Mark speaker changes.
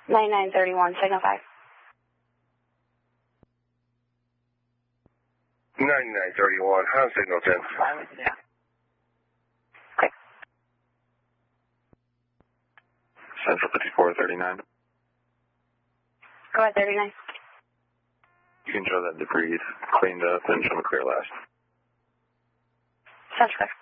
Speaker 1: 9931, signal 5.
Speaker 2: 9931, how's signal 10?
Speaker 1: Yeah. Okay.
Speaker 3: Central 5439.
Speaker 1: Go ahead, 39.
Speaker 3: You can show that debris cleaned up and show me clear last.
Speaker 1: Sounds clear.